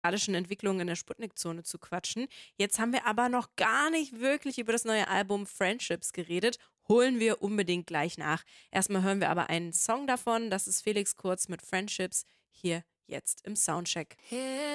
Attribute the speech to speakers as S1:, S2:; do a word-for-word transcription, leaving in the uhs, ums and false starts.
S1: musikalischen Entwicklungen in der Sputnik-Zone zu quatschen. Jetzt haben wir aber noch gar nicht wirklich über das neue Album Friendships geredet. Holen wir unbedingt gleich nach. Erstmal hören wir aber einen Song davon. Das ist Felix Kurz mit Friendships hier jetzt im Soundcheck.